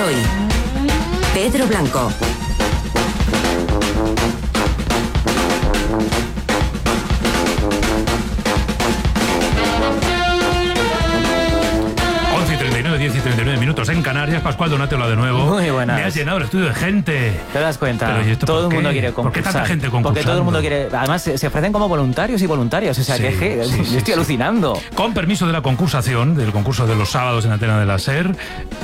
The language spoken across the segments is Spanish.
hoy. Pedro Blanco. ...10 y 39 minutos en Canarias. Pascual Donate, hola de nuevo. Muy buenas. Me has llenado el estudio de gente. ¿Te das cuenta? Pero ¿y esto todo por el qué? mundo quiere concursar. ¿Por qué tanta gente concursando? Porque todo el mundo quiere... Además, se ofrecen como voluntarios y voluntarias. O sea, Sí, yo estoy alucinando. Con permiso de la concursación, del concurso de los sábados en Antena de la SER,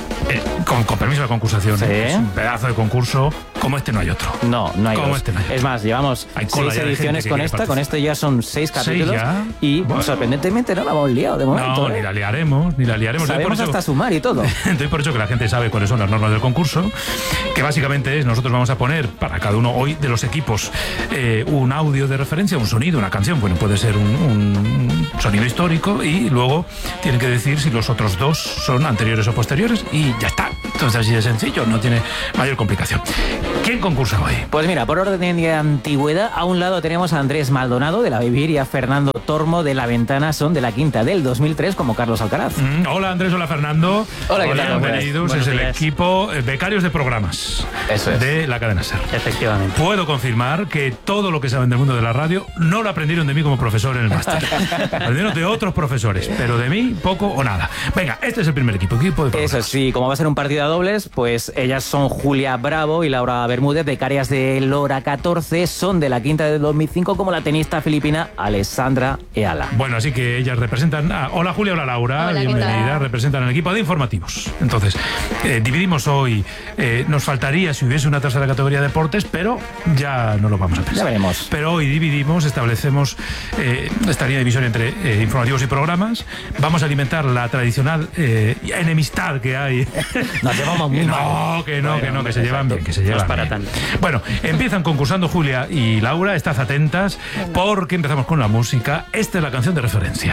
con permiso de la concursación, Sí. Es un pedazo de concurso. Como este no hay otro. No hay Como dos. este no hay otro. Es más, llevamos Hay cola 6 ya de ediciones gente que con quiere esta. Con participar. esto ya son 6 capítulos. ya. Y Bueno. sorprendentemente no la hemos liado de momento. No, ni la liaremos, ni la liaremos. Doy por Sabemos hecho- hasta sumar y todo. Doy por hecho que la gente sabe cuáles son las normas del concurso, que básicamente es, nosotros vamos a poner para cada uno hoy de los equipos un audio de referencia, un sonido, una canción, bueno, puede ser un sonido histórico, y luego tienen que decir si los otros dos son anteriores o posteriores, y ya está. Entonces así de sencillo, no tiene mayor complicación. ¿Quién concursa hoy? Pues mira, por orden de antigüedad, a un lado tenemos a Andrés Maldonado de La Vivir y a Fernando Tormo de La Ventana, son de la quinta del 2003 como Carlos Alcaraz. Hola Andrés, hola Fernando. Hola, ¿qué tal? Bienvenidos. Buenos Es el días. equipo becarios de programas. Eso es. De la cadena SER. Efectivamente. Puedo confirmar que todo lo que saben del mundo de la radio no lo aprendieron de mí como profesor en el máster. Aprendieron de otros profesores, pero de mí poco o nada. Venga, este es el primer equipo de programas. Eso sí, como va a ser un partido a dobles, pues ellas son Julia Bravo y Laura Bermúdez, becarias de Lora 14, son de la quinta del 2005 como la tenista filipina Alessandra Eala. Bueno, así que ellas representan... hola Julia, hola Laura, Hola, ¿qué bienvenida. tal? Representan el equipo de informativos. Entonces, dividimos hoy... nos faltaría si hubiese una tercera categoría de deportes, pero ya no lo vamos a pensar. Ya veremos. Pero hoy dividimos, establecemos esta línea de división entre informativos y programas. Vamos a alimentar la tradicional enemistad que hay. Nos llevamos muy mal. Que se llevan bien, que se llevan No es para bien. tanto. Bueno, empiezan concursando Julia y Laura, estad atentas porque empezamos con la música. Esta es la canción de referencia.